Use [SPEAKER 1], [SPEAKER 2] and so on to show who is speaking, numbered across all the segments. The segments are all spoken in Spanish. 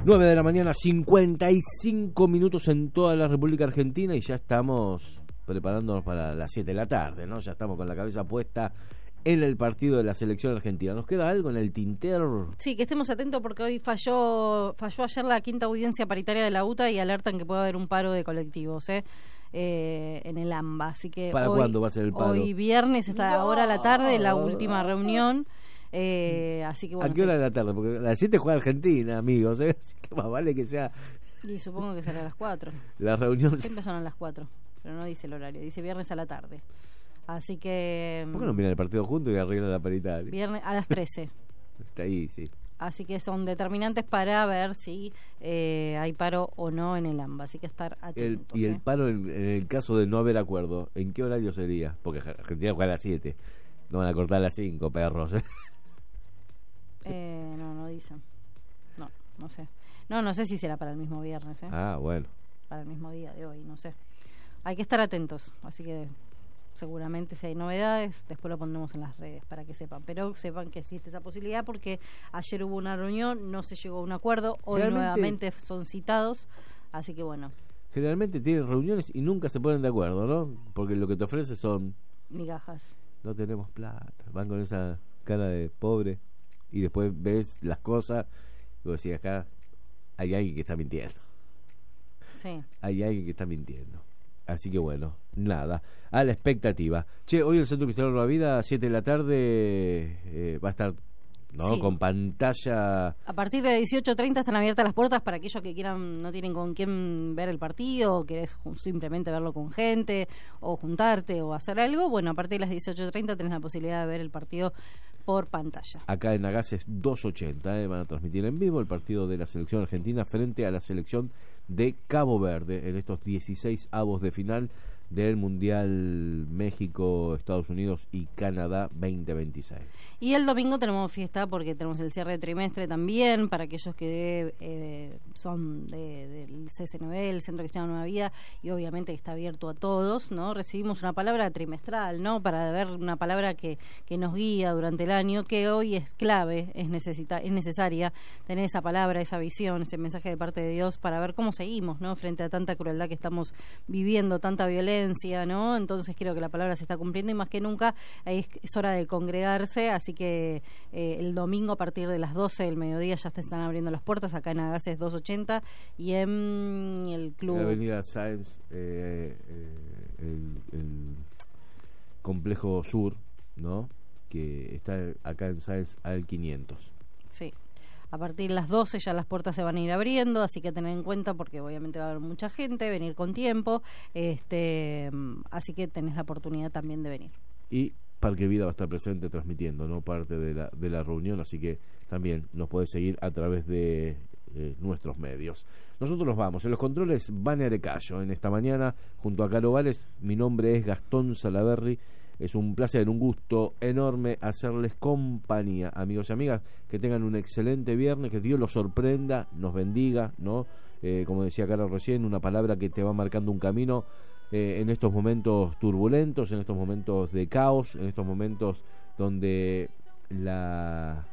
[SPEAKER 1] 9 de la mañana, 55 minutos en toda la República Argentina y ya estamos preparándonos para las 7 de la tarde, ¿no? Ya estamos con la cabeza puesta en el partido de la selección argentina. ¿Nos queda algo en el tintero?
[SPEAKER 2] Sí, que estemos atentos porque hoy falló ayer la quinta audiencia paritaria de la UTA y alertan que puede haber un paro de colectivos, en el AMBA. Así que
[SPEAKER 1] ¿Para cuándo va a ser el paro?
[SPEAKER 2] Hoy viernes, hasta ahora a la tarde, la última reunión. Así que bueno,
[SPEAKER 1] ¿a qué hora de la tarde? Porque a las 7 juega Argentina, amigos, así que más vale que sea.
[SPEAKER 2] Y supongo que será a las 4.
[SPEAKER 1] La reunión
[SPEAKER 2] siempre son a las 4, pero no dice el horario, dice viernes a la tarde. Así que
[SPEAKER 1] ¿por qué no miran el partido juntos y arreglan la paritaria?
[SPEAKER 2] Viernes a las 13.
[SPEAKER 1] Está ahí, sí.
[SPEAKER 2] Así que son determinantes para ver si hay paro o no en el AMBA, así que estar atentos.
[SPEAKER 1] Y el paro en el caso de no haber acuerdo, ¿en qué horario sería? Porque Argentina juega a las 7, no van a cortar a las 5, perros.
[SPEAKER 2] No dicen. No sé. No sé si será para el mismo viernes.
[SPEAKER 1] Ah, bueno.
[SPEAKER 2] Para el mismo día de hoy, no sé. Hay que estar atentos, así que seguramente si hay novedades, después lo pondremos en las redes para que sepan. Pero sepan que existe esa posibilidad porque ayer hubo una reunión, no se llegó a un acuerdo, hoy nuevamente son citados, así que bueno.
[SPEAKER 1] Generalmente tienen reuniones y nunca se ponen de acuerdo, ¿no? Porque lo que te ofrece son
[SPEAKER 2] migajas.
[SPEAKER 1] No tenemos plata. Van con esa cara de pobre y después ves las cosas y vos decís, acá hay alguien que está mintiendo.
[SPEAKER 2] Sí. Hay
[SPEAKER 1] alguien que está mintiendo. Así que bueno, nada, a la expectativa. Che, hoy el Centro Cristiano Nueva Vida, 7 de la tarde, va a estar, ¿no? Sí. Con pantalla.
[SPEAKER 2] A partir de 18:30 están abiertas las puertas para aquellos que quieran, no tienen con quién ver el partido, o querés simplemente verlo con gente, o juntarte, o hacer algo. Bueno, a partir de las 18:30 tenés la posibilidad de ver el partido por pantalla.
[SPEAKER 1] Acá en Agaces 280, van a transmitir en vivo el partido de la selección argentina frente a la selección de Cabo Verde en estos 16 avos de final del Mundial México, Estados Unidos y Canadá 2026.
[SPEAKER 2] Y el domingo tenemos fiesta porque tenemos el cierre de trimestre también para aquellos que son del CCNB, el Centro Cristiano Nueva Vida, y obviamente está abierto a todos, ¿no? Recibimos una palabra trimestral, ¿no? Para ver una palabra que nos guía durante el año, que hoy es clave, es necesaria tener esa palabra, esa visión, ese mensaje de parte de Dios para ver cómo seguimos, ¿no? Frente a tanta crueldad que estamos viviendo, tanta violencia, ¿no? Entonces creo que la palabra se está cumpliendo y más que nunca es hora de congregarse, así que el domingo a partir de las 12 del mediodía ya te están abriendo las puertas acá en Agaces 280 y en el club.
[SPEAKER 1] En la avenida Sáenz, el complejo sur, ¿no? Que está acá en Sáenz al 500.
[SPEAKER 2] Sí. A partir de las 12 ya las puertas se van a ir abriendo, así que tener en cuenta porque obviamente va a haber mucha gente, venir con tiempo, así que tenés la oportunidad también de venir.
[SPEAKER 1] Y Parque Vida va a estar presente transmitiendo, ¿no? Parte de la reunión, así que también nos podés seguir a través de nuestros medios. Nosotros nos vamos. En los controles, Vane Arecayo, en esta mañana, junto a Caro Vales. Mi nombre es Gastón Salaberry. Es un placer, un gusto enorme hacerles compañía, amigos y amigas, que tengan un excelente viernes, que Dios los sorprenda, nos bendiga, ¿no? Como decía Carlos recién, una palabra que te va marcando un camino en estos momentos turbulentos, en estos momentos de caos, en estos momentos donde la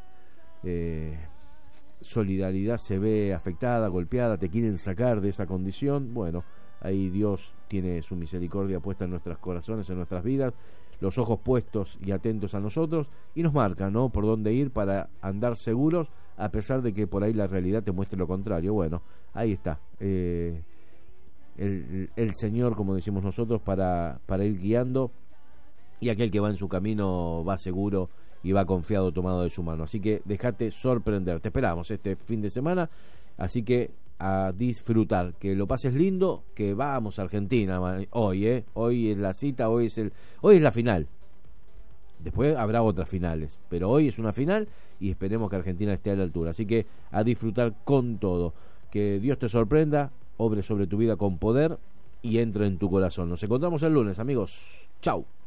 [SPEAKER 1] solidaridad se ve afectada, golpeada, te quieren sacar de esa condición. Bueno, ahí Dios tiene su misericordia puesta en nuestros corazones, en nuestras vidas, los ojos puestos y atentos a nosotros, y nos marca, ¿no?, por dónde ir para andar seguros, a pesar de que por ahí la realidad te muestre lo contrario. Bueno, ahí está el Señor, como decimos nosotros, para ir guiando, y aquel que va en su camino va seguro y va confiado, tomado de su mano. Así que déjate sorprender. Te esperamos este fin de semana, así que a disfrutar, que lo pases lindo, que vamos a Argentina hoy, hoy es la cita, hoy es la final. Después habrá otras finales, pero hoy es una final y esperemos que Argentina esté a la altura. Así que a disfrutar con todo. Que Dios te sorprenda, obre sobre tu vida con poder y entre en tu corazón. Nos encontramos el lunes, amigos. Chau.